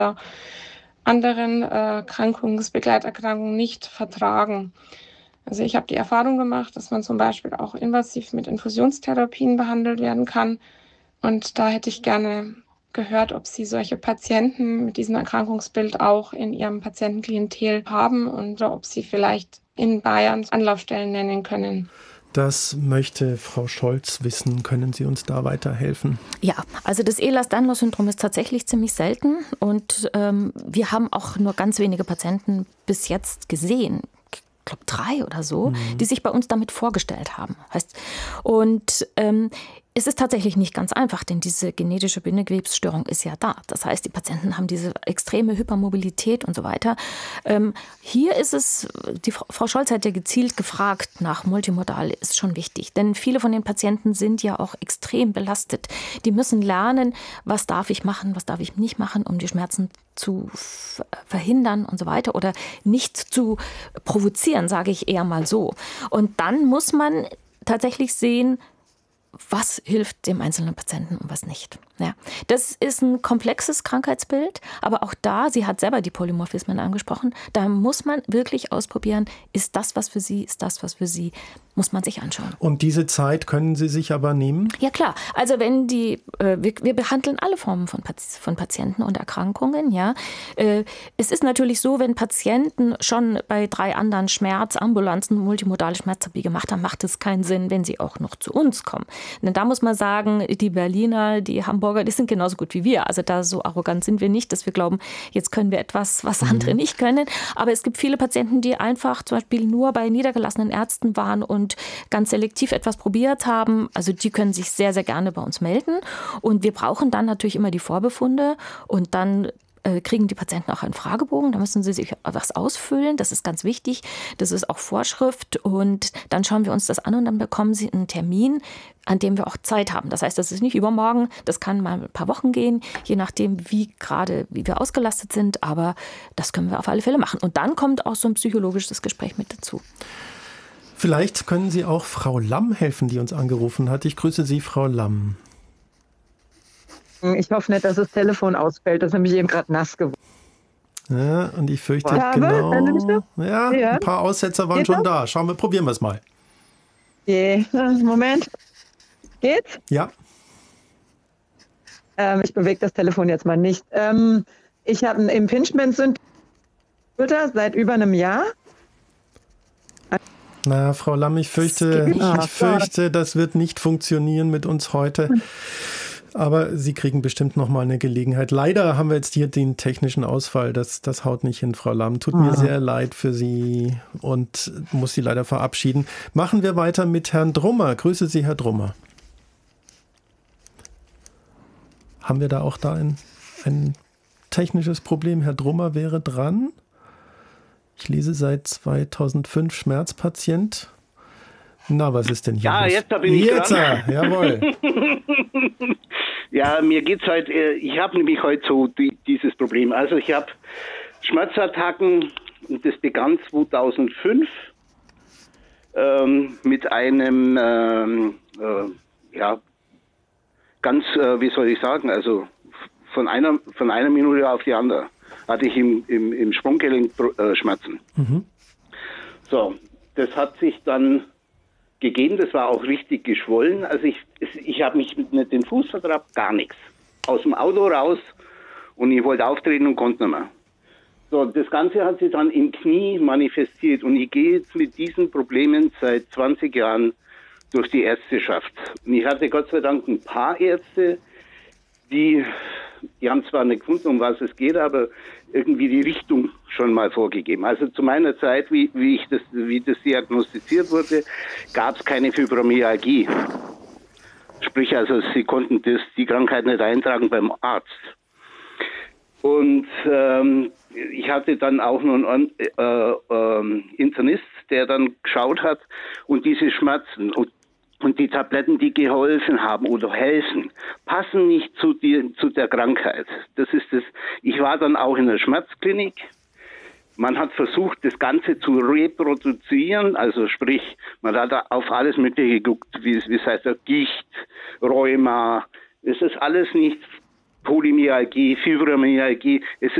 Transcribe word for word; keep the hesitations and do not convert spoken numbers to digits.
anderen äh, Erkrankungs-, Begleiterkrankungen nicht vertragen. Also ich habe die Erfahrung gemacht, dass man zum Beispiel auch invasiv mit Infusionstherapien behandelt werden kann. Und da hätte ich gerne gehört, ob Sie solche Patienten mit diesem Erkrankungsbild auch in Ihrem Patientenklientel haben und ob Sie vielleicht in Bayern Anlaufstellen nennen können. Das möchte Frau Scholz wissen. Können Sie uns da weiterhelfen? Ja, also das Ehlers-Danlos-Syndrom ist tatsächlich ziemlich selten und ähm, wir haben auch nur ganz wenige Patienten bis jetzt gesehen. Ich glaube drei oder so, mhm. die sich bei uns damit vorgestellt haben. Heißt, und ähm, es ist tatsächlich nicht ganz einfach, denn diese genetische Bindegewebsstörung ist ja da. Das heißt, die Patienten haben diese extreme Hypermobilität und so weiter. Ähm, hier ist es, die Frau Scholz hat ja gezielt gefragt nach multimodal, ist schon wichtig. Denn viele von den Patienten sind ja auch extrem belastet. Die müssen lernen, was darf ich machen, was darf ich nicht machen, um die Schmerzen zu verhindern und so weiter oder nicht zu provozieren, sage ich eher mal so. Und dann muss man tatsächlich sehen, was hilft dem einzelnen Patienten und was nicht. Ja, das ist ein komplexes Krankheitsbild, aber auch da, sie hat selber die Polymorphismen angesprochen, da muss man wirklich ausprobieren, ist das was für sie, ist das was für sie, muss man sich anschauen. Und diese Zeit können Sie sich aber nehmen? Ja klar, also wenn die, äh, wir, wir behandeln alle Formen von, von Patienten und Erkrankungen, ja. Äh, es ist natürlich so, wenn Patienten schon bei drei anderen Schmerzambulanzen multimodale Schmerztherapie gemacht haben, macht es keinen Sinn, wenn sie auch noch zu uns kommen. Denn da muss man sagen, die Berliner, die Hamburger, die sind genauso gut wie wir. Also da so arrogant sind wir nicht, dass wir glauben, jetzt können wir etwas, was andere nicht können. Aber es gibt viele Patienten, die einfach zum Beispiel nur bei niedergelassenen Ärzten waren und ganz selektiv etwas probiert haben. Also die können sich sehr, sehr gerne bei uns melden. Und wir brauchen dann natürlich immer die Vorbefunde und dann kriegen die Patienten auch einen Fragebogen. Da müssen sie sich was ausfüllen. Das ist ganz wichtig. Das ist auch Vorschrift. Und dann schauen wir uns das an und dann bekommen sie einen Termin, an dem wir auch Zeit haben. Das heißt, das ist nicht übermorgen. Das kann mal ein paar Wochen gehen, je nachdem, wie gerade, wie wir ausgelastet sind. Aber das können wir auf alle Fälle machen. Und dann kommt auch so ein psychologisches Gespräch mit dazu. Vielleicht können Sie auch Frau Lamm helfen, die uns angerufen hat. Ich grüße Sie, Frau Lamm. Ich hoffe nicht, dass das Telefon ausfällt. Das ist nämlich eben gerade nass geworden. Ja, und ich fürchte, ja, genau. Ja, ja, ein paar Aussetzer waren Geht schon das? da. Schauen wir, probieren wir es mal. Yeah. Moment. Geht's? Ja. Ähm, ich bewege das Telefon jetzt mal nicht. Ähm, ich habe ein Impingement-Syndrom seit über einem Jahr. Na, Frau Lamm, ich fürchte, ich fürchte, das wird nicht funktionieren mit uns heute. Aber Sie kriegen bestimmt noch mal eine Gelegenheit. Leider haben wir jetzt hier den technischen Ausfall. Das, das haut nicht hin, Frau Lamm. Tut mir sehr leid für Sie und muss Sie leider verabschieden. Machen wir weiter mit Herrn Drummer. Grüße Sie, Herr Drummer. Haben wir da auch da ein, ein technisches Problem? Herr Drummer wäre dran. Ich lese seit zweitausendfünf Schmerzpatient. Na, was ist denn hier? Ja, los? jetzt bin ich jetzt, dran. Jawohl. Ja, mir geht's halt, ich habe nämlich heute so die, dieses Problem. Also ich habe Schmerzattacken und das begann zweitausendfünf ähm, mit einem, ähm, äh, ja, ganz, äh, wie soll ich sagen, also von einer, von einer Minute auf die andere hatte ich im, im, im Sprunggelenk äh, Schmerzen. Mhm. So, das hat sich dann gegeben, das war auch richtig geschwollen. Also ich, ich habe mich mit den Fuß vertrabt, gar nichts. Aus dem Auto raus und ich wollte auftreten und konnte nicht mehr. So, das Ganze hat sich dann im Knie manifestiert und ich gehe jetzt mit diesen Problemen seit zwanzig Jahren durch die Ärzteschaft. Und ich hatte Gott sei Dank ein paar Ärzte, die, die haben zwar nicht gefunden, um was es geht, aber irgendwie die Richtung schon mal vorgegeben. Also zu meiner Zeit, wie, wie ich das, wie das diagnostiziert wurde, gab es keine Fibromyalgie. Sprich, also sie konnten das, die Krankheit nicht eintragen beim Arzt. Und ähm, ich hatte dann auch noch einen äh, äh, Internist, der dann geschaut hat und diese Schmerzen und Und die Tabletten, die geholfen haben oder helfen, passen nicht zu, die, zu der Krankheit. Das ist das. Ich war dann auch in der Schmerzklinik. Man hat versucht, das Ganze zu reproduzieren. Also sprich, man hat auf alles Mögliche geguckt, wie, wie es heißt, Gicht, Rheuma. Es ist alles nicht Polymyalgie, Fibromyalgie. Es